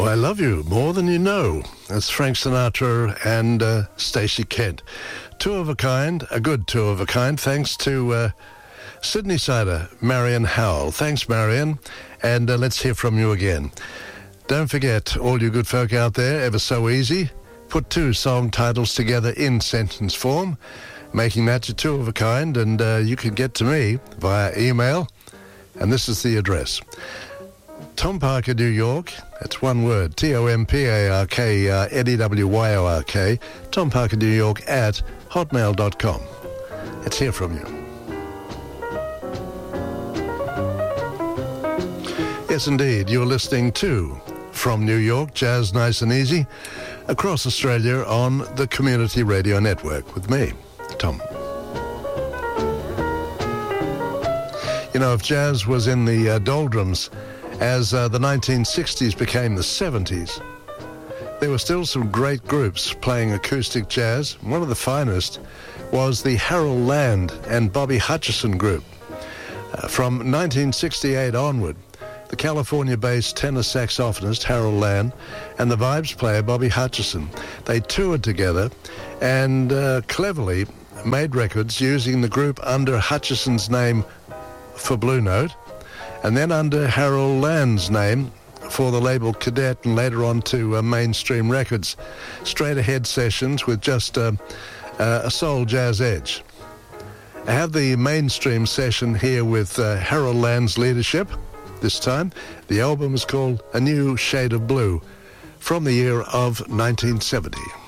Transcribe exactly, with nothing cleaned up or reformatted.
Oh, I Love You More Than You Know. That's Frank Sinatra and uh, Stacey Kent. Two of a kind, a good two of a kind, thanks to uh, Sydney Sider, Marion Howell. Thanks, Marion, and uh, let's hear from you again. Don't forget, all you good folk out there, ever so easy, put two song titles together in sentence form, making that your two of a kind, and uh, you can get to me via email, and this is the address. Tom Parker, New York, that's one word, T O M P A R K uh, N E W Y O R K, Tom Parker, New York at hotmail dot com. Let's hear from you. Yes, indeed, you're listening to From New York, Jazz Nice and Easy, across Australia on the Community Radio Network with me, Tom. You know, if jazz was in the uh, doldrums as uh, the nineteen sixties became the seventies, there were still some great groups playing acoustic jazz. One of the finest was the Harold Land and Bobby Hutcherson group. Uh, from nineteen sixty-eight onward, the California-based tenor saxophonist Harold Land and the vibes player Bobby Hutcherson, they toured together and uh, cleverly made records using the group under Hutcherson's name for Blue Note, and then under Harold Land's name for the label Cadet, and later on to uh, Mainstream Records. Straight ahead sessions with just uh, uh, a soul jazz edge. I have the Mainstream session here with uh, Harold Land's leadership this time. The album is called A New Shade of Blue, from the year of nineteen seventy.